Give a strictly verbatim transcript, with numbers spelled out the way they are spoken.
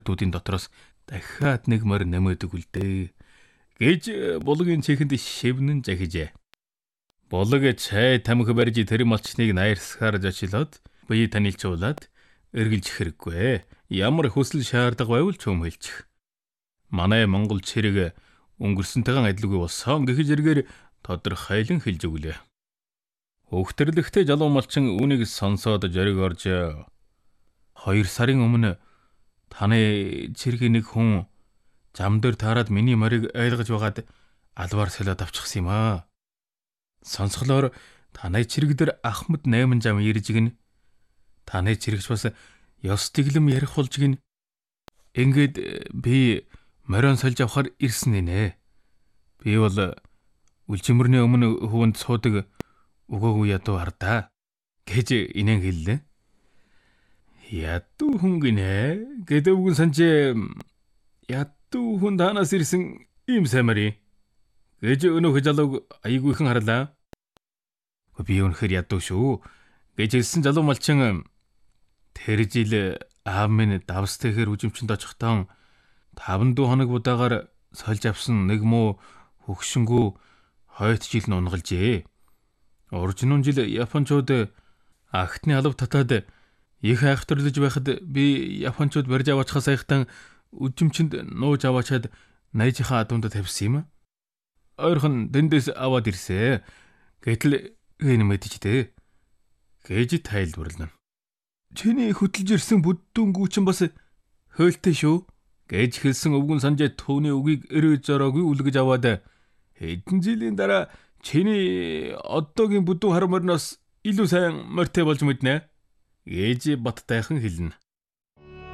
дүүдийн дотроос дахиад нэг морь нэмэдэг үлдээ гэж булгийн чихэнд шивнэн захижээ. Булаг чай тамхи барьж тэр малчныг найрсахаар зочлоод бие танилцуулаад эргэлж хэрэггүй. Ямар хүсэл шаардлага байвал чөм хэлчих. Манай Монгол цэрэг өнгөрсөнтэйгэн адилгүй болсон гэхэж эргээр тодорхойлон хэлж өглөө. Хөвгтөрлөгтэй залуу малчин үүнийг сонсоод зориг орж хоёр сарын өмнө таны цэргийн нэг хүн зам дээр таарад миний морийг айлгаж байгаад албаар солиод авчихсан юм аа. Сонсголоор таны цэрэг дээр Ахмад найман зам ирж гин. Таны цэрэгч бас ёс тэглэм ярих болж гин. Ингээд би морион сольж авахар ирсэн нэ. Би бол үлжимэрний өмнө хөвөнд суудаг өгөөгүй ядуу ардаа гэж инэн хэллээ. Ядуу хүн гинэ гэдэг үгэн санжээ. Ядуу хүн танаас ирсэн ийм саймари гэж өнөөх залууг айгүйхэн харлаа. Би өнөхөр ядуу шүү гэж хэлсэн залуу малчин тэр жил аав минь давстэйхэр үжимчэнд очихтон таван дуу хоног будаагаар сольж авсан нэг муу хөгшингүү хойт жил нь унгалжээ. Уржнуун жил Япончууд агтны алав татаад их айхтарлаж байхад би Япончууд барьж аваачхаа саяхтан үжимчэнд нууж аваачаад найзынхаа адуунд тавьсан юм. Ойрхон дэндээс аваад ирсэ. Гэтэл энэ мэдэж дээ гэж тайлбарлана. Чиний хөтлж ирсэн бүддүүнгүү чинь бас хөөлтэй шүү гэж хэлсэн өвгөн санжаа түүний үгийг эргэж зороогүй үлгэж аваад хэдэн жилийн дараа чиний одоогийн бүдүүн хар морноос илүү сайн морьтой болж мэднэ гэж баттайхан хэлнэ.